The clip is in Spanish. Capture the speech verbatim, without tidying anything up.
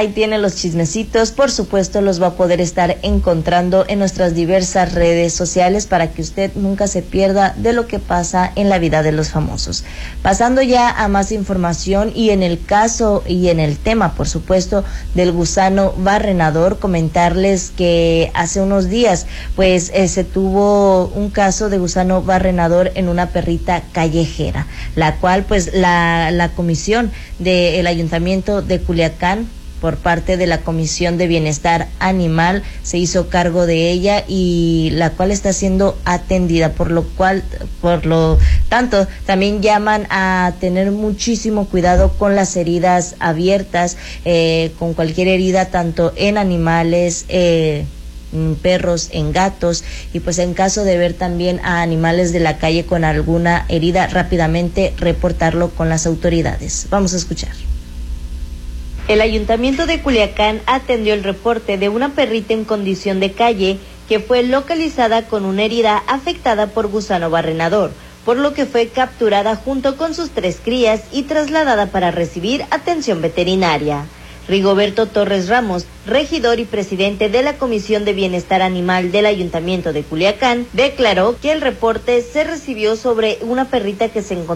ahí tienen los chismecitos, por supuesto los va a poder estar encontrando en nuestras diversas redes sociales para que usted nunca se pierda de lo que pasa en la vida de los famosos. Pasando ya a más información y en el caso y en el tema, por supuesto, del gusano barrenador, comentarles que hace unos días pues eh, se tuvo un caso de gusano barrenador en una perrita callejera, la cual pues la, la comisión del Ayuntamiento de Culiacán, por parte de la Comisión de Bienestar Animal, se hizo cargo de ella y la cual está siendo atendida, por lo cual, por lo tanto, también llaman a tener muchísimo cuidado con las heridas abiertas, eh, con cualquier herida, tanto en animales, eh, en perros, en gatos, y pues en caso de ver también a animales de la calle con alguna herida, rápidamente reportarlo con las autoridades. Vamos a escuchar. El Ayuntamiento de Culiacán atendió el reporte de una perrita en condición de calle que fue localizada con una herida afectada por gusano barrenador, por lo que fue capturada junto con sus tres crías y trasladada para recibir atención veterinaria. Rigoberto Torres Ramos, regidor y presidente de la Comisión de Bienestar Animal del Ayuntamiento de Culiacán, declaró que el reporte se recibió sobre una perrita que se encontraba